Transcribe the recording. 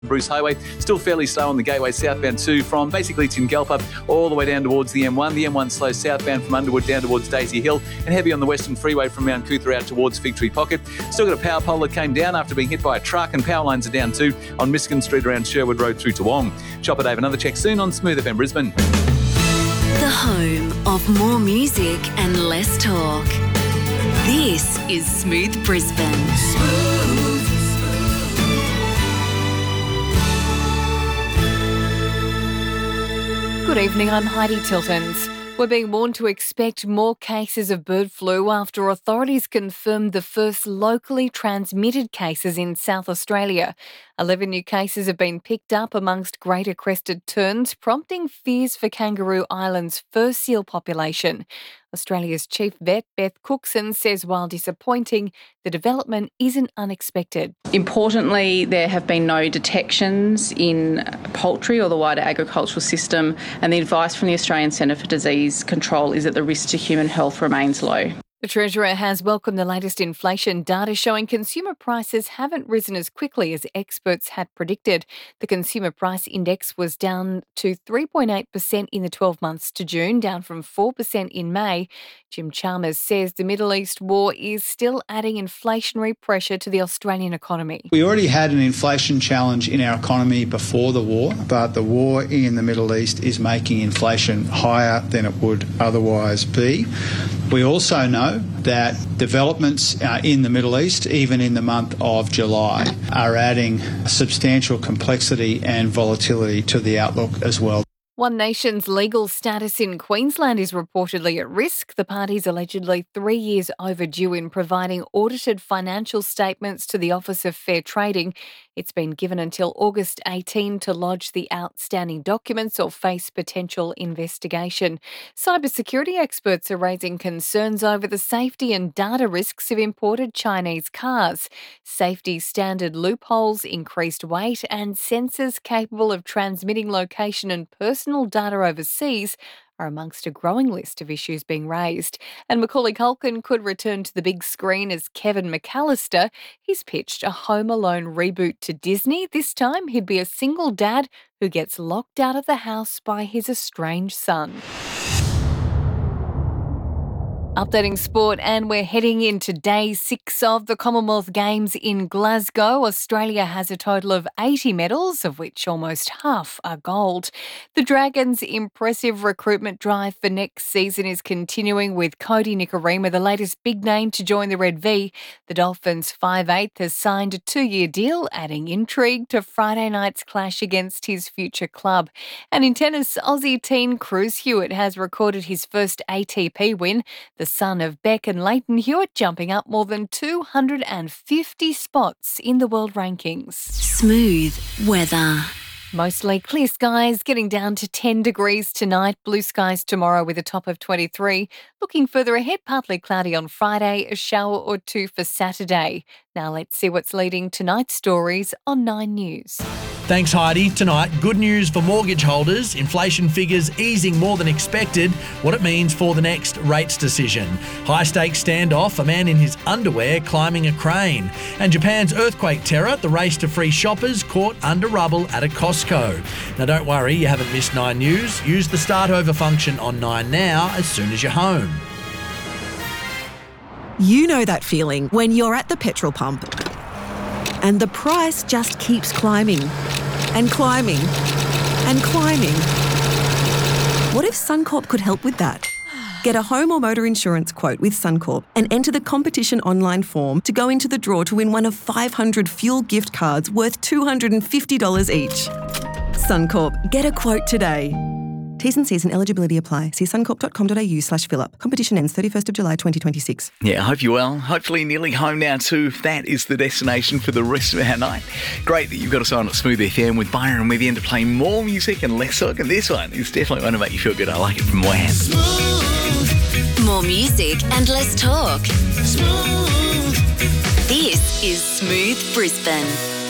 Bruce Highway. Still fairly slow on the Gateway southbound too, from basically Tingalpa all the way down towards the M1. The M1 slow southbound from Underwood down towards Daisy Hill, and heavy on the Western Freeway from Mount Cootha out towards Fig Tree Pocket. Still got a power pole that came down after being hit by a truck, and power lines are down too on Michigan Street around Sherwood Road through to Wong. Chopper Dave, another check soon on Smooth FM Brisbane. The home of more music and less talk. This is Smooth Brisbane. Good evening, I'm Heidi Tiltons. We're being warned to expect more cases of bird flu after authorities confirmed the first locally transmitted cases in South Australia. 11 new cases have been picked up amongst greater crested terns, prompting fears for Kangaroo Island's fur seal population. Australia's chief vet, Beth Cookson, says while disappointing, the development isn't unexpected. Importantly, there have been no detections in poultry or the wider agricultural system, and the advice from the Australian Centre for Disease Control is that the risk to human health remains low. The Treasurer has welcomed the latest inflation data showing consumer prices haven't risen as quickly as experts had predicted. The Consumer Price Index was down to 3.8% in the 12 months to June, down from 4% in May. Jim Chalmers says the Middle East war is still adding inflationary pressure to the Australian economy. We already had an inflation challenge in our economy before the war, but the war in the Middle East is making inflation higher than it would otherwise be. We also know that developments in the Middle East, even in the month of July, are adding substantial complexity and volatility to the outlook as well. One Nation's legal status in Queensland is reportedly at risk. The party's allegedly 3 years overdue in providing audited financial statements to the Office of Fair Trading. It's been given until August 18 to lodge the outstanding documents or face potential investigation. Cybersecurity experts are raising concerns over the safety and data risks of imported Chinese cars. Safety standard loopholes, increased weight and sensors capable of transmitting location and personal data overseas are amongst a growing list of issues being raised. And Macaulay Culkin could return to the big screen as Kevin McAllister. He's pitched a Home Alone reboot to Disney. This time he'd be a single dad who gets locked out of the house by his estranged son. Updating sport, and we're heading into day 6 of the Commonwealth Games in Glasgow. Australia has a total of 80 medals, of which almost half are gold. The Dragons' impressive recruitment drive for next season is continuing, with Cody Nikorima the latest big name to join the Red V. The Dolphins' 5'8" has signed a 2-year deal, adding intrigue to Friday night's clash against his future club. And in tennis, Aussie teen Cruz Hewitt has recorded his first ATP win. The son of Beck and Leighton Hewitt jumping up more than 250 spots in the world rankings. Smooth weather. Mostly clear skies, getting down to 10 degrees tonight. Blue skies tomorrow with a top of 23. Looking further ahead, partly cloudy on Friday, a shower or two for Saturday. Now let's see what's leading tonight's stories on 9 News. Thanks, Heidi. Tonight, good news for mortgage holders. Inflation figures easing more than expected. What it means for the next rates decision. High-stakes standoff, a man in his underwear climbing a crane. And Japan's earthquake terror, the race to free shoppers caught under rubble at a Costco. Now, don't worry, you haven't missed 9 News. Use the start over function on 9 Now as soon as you're home. You know that feeling when you're at the petrol pump and the price just keeps climbing and climbing and climbing. What if Suncorp could help with that? Get a home or motor insurance quote with Suncorp and enter the competition online form to go into the draw to win one of 500 fuel gift cards worth $250 each. Suncorp, get a quote today. T's and C's and eligibility apply. See suncorp.com.au/fill-up. Competition ends 31st of July 2026. Yeah, I hope you're well. Hopefully nearly home now too, if that is the destination for the rest of our night. Great that you've got us on at Smooth FM with Byron with you to play more music and less talk. And this one is definitely going to make you feel good. I like it from Wham. Smooth. More music and less talk. Smooth. This is Smooth Brisbane.